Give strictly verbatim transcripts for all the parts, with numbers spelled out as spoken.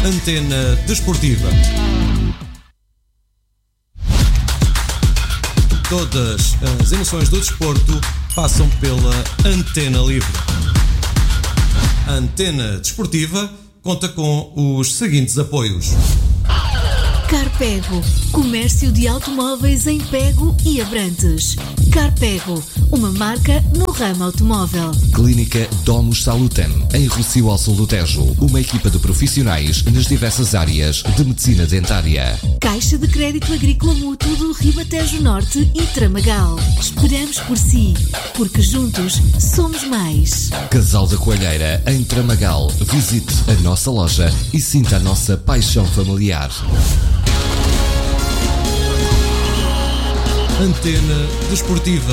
Antena Desportiva. Todas as emoções do desporto passam pela Antena Livre. A Antena Desportiva conta com os seguintes apoios: Carpego, comércio de automóveis em Pego e Abrantes. Carpego, uma marca no ramo automóvel. Clínica Domus Salutem, em Rossio ao Sul do Tejo. Uma equipa de profissionais nas diversas áreas de medicina dentária. Caixa de Crédito Agrícola Mútuo do Ribatejo Norte e Tramagal. Esperamos por si, porque juntos somos mais. Casal da Coalheira, em Tramagal. Visite a nossa loja e sinta a nossa paixão familiar. Antena Desportiva.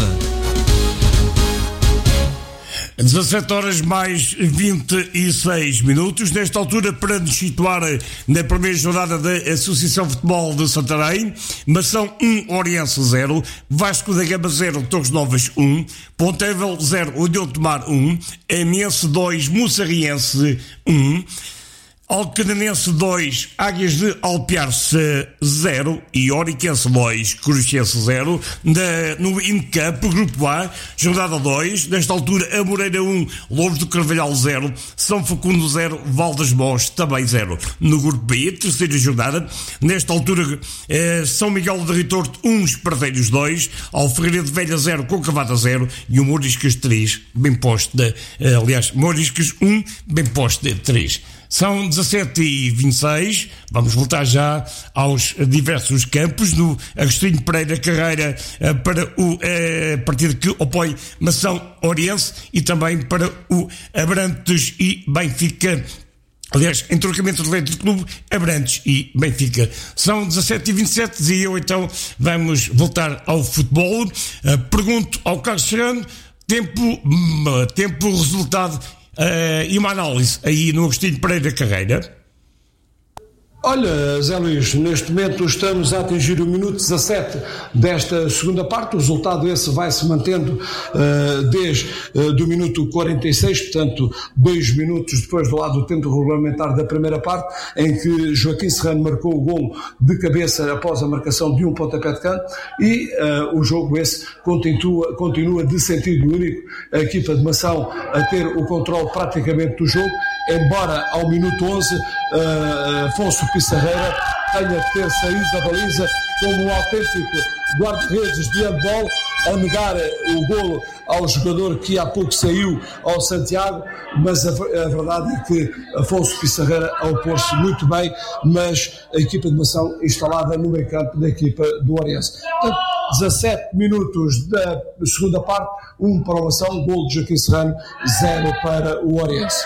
dezassete horas mais vinte e seis minutos. Nesta altura, para nos situar na primeira jornada da Associação Futebol de Santarém, Mação um, Oriense zero, Vasco da Gama zero, Torres Novas um, Pontevel zero, União de Mar um, Amiense dois, Mussarriense um, Alcanenense dois, Águias de Alpiarce zero e Oriquense dois, Cruxense zero. Na, no Incamp, Grupo A, jornada dois, nesta altura a Moreira um, Louros do Carvalhal zero, São Facundo zero, Val das Mós também zero. No Grupo B, terceira jornada, nesta altura eh, São Miguel de Ritorto um, Esparteiros dois, Alferreira de Velha zero, Concavada zero e o Mouriscas três, bem posto de, eh, aliás, Mouriscas um, bem posto de três. São dezassete e vinte e seis, vamos voltar já aos diversos campos. No Agostinho Pereira Carreira para o eh, partido que opõe Mação Oriense e também para o Abrantes e Benfica. Aliás, em trocamento de leite do clube, Abrantes e Benfica. São dezassete e vinte e sete e eu então vamos voltar ao futebol. Uh, pergunto ao Carlos Serrano, tempo, tempo, resultado uh, e uma análise aí no Agostinho Pereira Carreira. Olha, Zé Luís, neste momento estamos a atingir o minuto dezassete desta segunda parte. O resultado esse vai se mantendo uh, desde uh, do minuto quarenta e seis, portanto dois minutos depois do lado do tempo regulamentar da primeira parte, em que Joaquim Serrano marcou o golo de cabeça após a marcação de um pontapé de canto e uh, o jogo esse continua, continua de sentido único. A equipa de Mação a ter o controle praticamente do jogo, embora ao minuto onze uh, Afonso Pissarreira tenha que ter saído da baliza como um autêntico guarda-redes de handball a negar o golo ao jogador que há pouco saiu ao Santiago, mas a, a verdade é que Afonso Pissarreira a opor-se muito bem, mas a equipa de Mação instalada no meio campo da equipa do Oriense. Portanto, dezassete minutos da segunda parte, um para o Mação, golo de Joaquim Serrano, zero para o Oriense.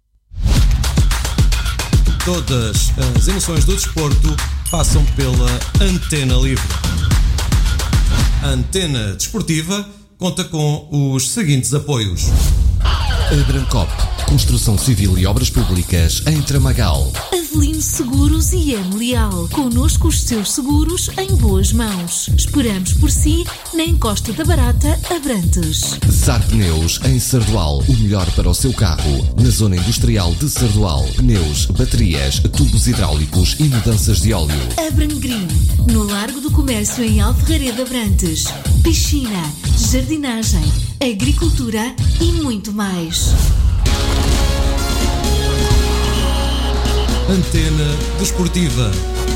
Todas as emoções do desporto passam pela Antena Livre. A Antena Desportiva conta com os seguintes apoios: Abrancop, construção civil e obras públicas em Tramagal. Avelino Seguros e M. Leal. Connosco os seus seguros em boas mãos. Esperamos por si na Encosta da Barata, Abrantes. Sar Pneus em Sardual. O melhor para o seu carro. Na zona industrial de Sardual. Pneus, baterias, tubos hidráulicos e mudanças de óleo. Abrangrim. No Largo do Comércio em Alferreira de Abrantes. Piscina, jardinagem, agricultura e muito mais. Antena Desportiva.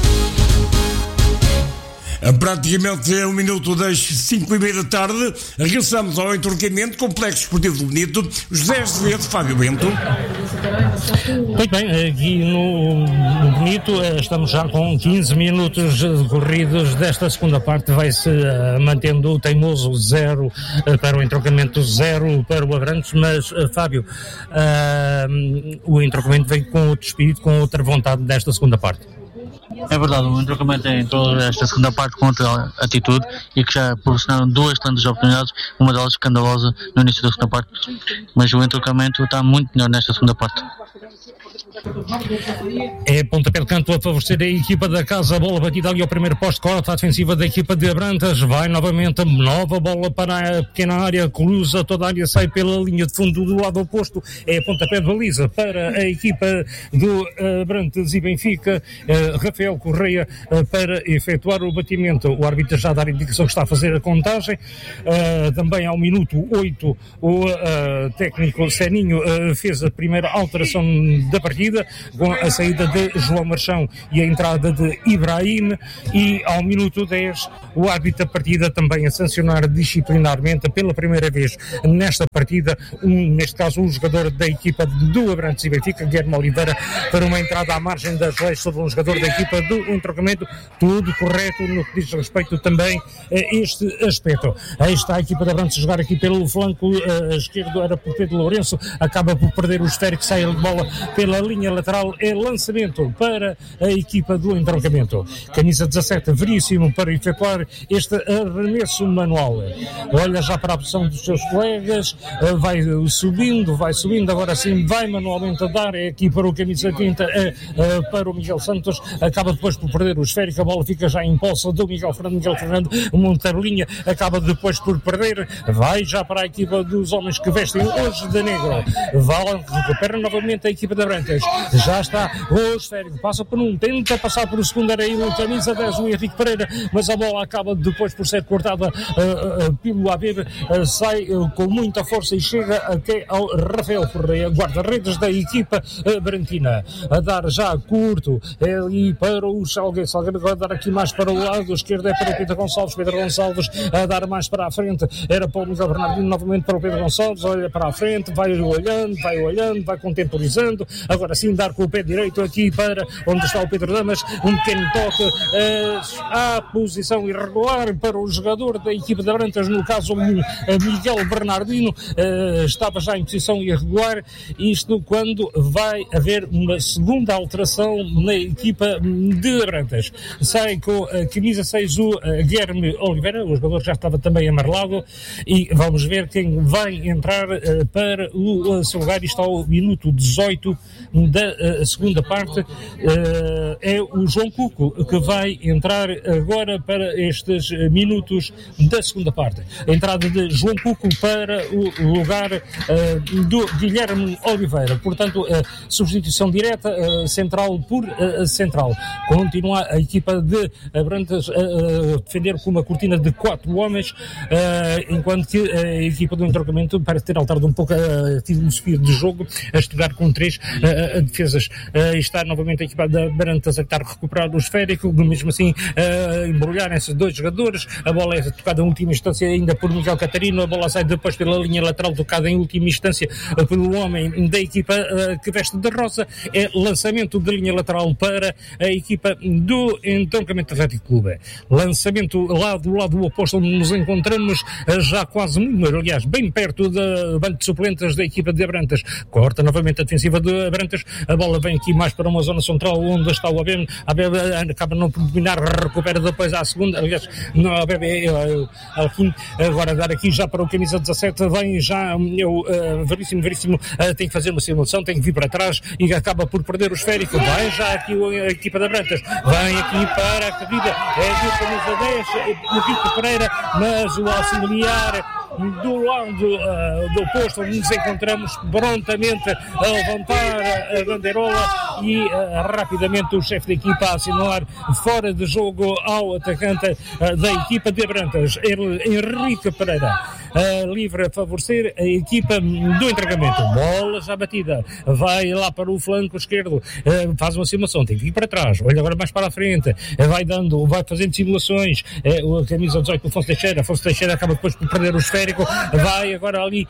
Praticamente é um minuto das cinco e meia da tarde. Regressamos ao entroncamento Complexo Esportivo do Bonito. José Azevedo, Fábio Bento. Muito bem, aqui no, no Bonito estamos já com quinze minutos decorridos desta segunda parte. Vai-se uh, mantendo o teimoso zero uh, para o entroncamento, zero para o Abrantes, mas uh, Fábio, uh, o entroncamento vem com outro espírito, com outra vontade desta segunda parte. É verdade, o entroncamento entrou esta segunda parte com outra atitude e que já proporcionaram duas tantas oportunidades, uma delas escandalosa no início da segunda parte, mas o entroncamento está muito melhor nesta segunda parte. É pontapé de canto a favorecer a equipa da casa, a bola batida ali ao primeiro poste, corta a defensiva da equipa de Abrantes, vai novamente, nova bola para a pequena área, cruza toda a área, sai pela linha de fundo do lado oposto, é pontapé de baliza para a equipa do Abrantes e Benfica, uh, Rafael Correia uh, para efetuar o batimento. O árbitro já dá a indicação que está a fazer a contagem, uh, também ao minuto oito o uh, técnico Seninho uh, fez a primeira alteração da partida, com a saída de João Marchão e a entrada de Ibrahim, e ao minuto dez o árbitro da partida também a sancionar disciplinarmente pela primeira vez nesta partida, um, neste caso um jogador da equipa do Abrantes e Benfica, Guilherme Oliveira, para uma entrada à margem das leis sobre um jogador da equipa do entroncamento. Tudo correto no que diz respeito também a este aspecto. Aí está a equipa da Abrantes a jogar aqui pelo flanco uh, esquerdo, era por Pedro Lourenço, acaba por perder o esférico, sai a bola pela linha lateral, é lançamento para a equipa do entroncamento. Camisa dezassete, Veríssimo, para efetuar este arremesso manual. Olha já para a posição dos seus colegas, uh, vai subindo, vai subindo, agora sim vai manualmente a dar, é aqui para o camisa trinta, uh, uh, para o Miguel Santos, acaba depois por perder o esférico, a bola fica já em posse do Miguel Fernando, Miguel Fernando, Montarlinha, acaba depois por perder, vai já para a equipa dos homens que vestem hoje de negro, vai, recupera novamente a equipa da Brantas, já está o esférico, passa por um, tenta passar por o segundo, era aí o camisa dez, o Henrique Pereira, mas a bola acaba depois por ser cortada uh, uh, pelo Abebe, uh, sai uh, com muita força e chega até ao Rafael Correia, guarda-redes da equipa uh, branquina, a dar já curto, é ali para o Salgueiro, Salgueiro vai dar aqui mais para o lado esquerdo, é para o Pedro Gonçalves, Pedro Gonçalves a dar mais para a frente, era para o Miguel Bernardino, novamente para o Pedro Gonçalves, olha para a frente, vai olhando, vai olhando, vai contemporizando, agora sim dar com o pé direito aqui para onde está o Pedro Damas, um pequeno toque uh, à posição irregular para o jogador da equipa da Brantas, no caso uh, Miguel Bernardino, uh, estava já em posição irregular, isto quando vai haver uma segunda alteração na equipa de Brantas. Sai com a camisa seis o uh, Guilherme Oliveira, o jogador já estava também amarelado, e vamos ver quem vai entrar uh, para o uh, seu lugar. Está ao minuto dezoito da uh, segunda parte, uh, é o João Cuco que vai entrar agora para estes minutos da segunda parte. A entrada de João Cuco para o lugar uh, do Guilherme Oliveira, portanto uh, substituição direta, uh, central por uh, central. Continua a equipa de Abrantes a uh, uh, defender com uma cortina de quatro homens, uh, enquanto que a equipa do entroncamento parece ter alterado um pouco a filosofia de jogo, a estudar com três uh, defesas. Uh, está novamente a equipa da Abrantes a tentar recuperar o esférico, mesmo assim uh, embrulhar esses dois jogadores. A bola é tocada em última instância ainda por Miguel Catarino, a bola sai depois pela linha lateral, tocada em última instância uh, pelo homem da equipa uh, que veste de rosa. É lançamento de linha lateral para a equipa do Entroncamento Atlético Clube. Lançamento lá do lado oposto, onde nos encontramos uh, já quase, aliás, bem perto do banco de suplentes da equipa de Abrantes. Corta novamente a defensiva de Abrantes, a bola vem aqui mais para uma zona central onde está o Abebe, a Abebe acaba não por dominar, recupera depois à segunda, aliás, não, a Abebe ao fim, agora dar aqui já para o camisa dezassete, vem já o uh, Veríssimo, Veríssimo uh, tem que fazer uma simulação, tem que vir para trás e acaba por perder o esférico, vai já aqui a equipa da Abrantes, vem aqui para a corrida, é do camisa dez, Henrique Pereira, mas o auxiliar do lado uh, do posto onde nos encontramos prontamente a levantar a bandeirola e uh, rapidamente o chefe da equipa a assinalar fora de jogo ao atacante uh, da equipa de Abrantes, Henrique Pereira, uh, livre a favorecer a equipa do entregamento. Bola já batida, vai lá para o flanco esquerdo, uh, faz uma simulação, tem que ir para trás, olha agora mais para a frente, uh, vai dando, vai fazendo simulações, uh, a camisa dezoito do Afonso Teixeira, Afonso Teixeira acaba depois por perder o esférico, vai agora ali,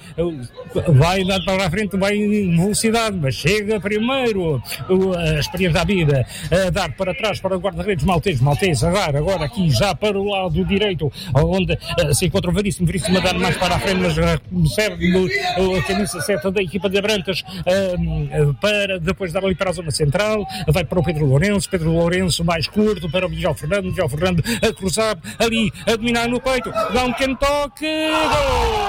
vai andar para a frente, vai em velocidade, mas chega primeiro a experiência da vida, a dar para trás para o guarda-redes Maltês, Maltês a dar agora aqui já para o lado direito, onde uh, se encontra o Veríssimo, Veríssimo a dar mais para a frente, mas recebe uh, a camisa sete da equipa de Abrantes uh, para depois dar ali para a zona central, vai para o Pedro Lourenço, Pedro Lourenço mais curto para o Miguel Fernando, Miguel Fernando a cruzar ali, a dominar no peito, dá um pequeno toque, gol!